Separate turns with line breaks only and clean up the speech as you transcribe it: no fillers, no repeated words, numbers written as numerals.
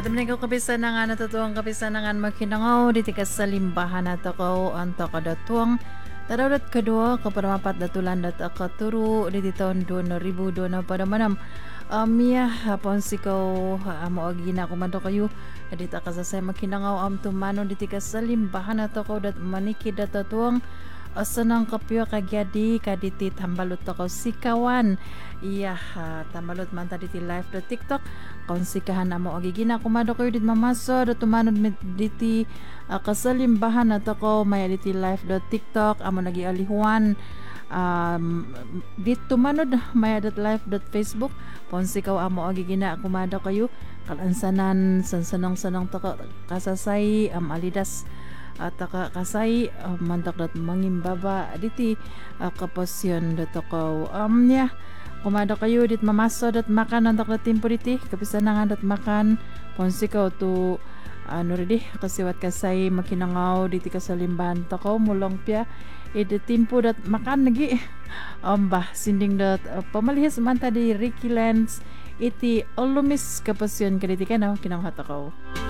Kadamnay ko kapisan na nga natutuwang kapisan na nga makinangaw diti ka sa limbahan at ako ang takadatuang tarawdat kadua kaparamapat datulan dat akaturo diti taon do na ribu do na padamanam Mia hapon sikaw amo agina kumando kayo dita ka sa makinangaw am tumano diti ka sa limbahan at ako dat manikid at tatuang asanang kapyo kagyadi kaditi tambalot ako sikawan iya tambalot man ta diti live do TikTok kaun sikahan amo agigina kumado kayo dit mamaso do tumanod diti kasalimbahan at ako may diti live do TikTok amo nagialihuan dit tumanod may dat live do Facebook pon sikaw amo agigina kumado kayo kalansanan sansanang ta kasasay alidas at kasay mantakdat mangimbaba diti kapasyon dato ko niya kumado kayo dit mamaso dat makan antak dat timpo diti kapisan nga dat makan ponsikaw to ano ridi kasiwat kasay makinangaw diti kasalimbahan to ko mulong pia iti timpo dat makan nagi bah sinding dat pamalihis man ta di Ricky Lens iti olumis kapasyon kaditi ka no kinanghat ako.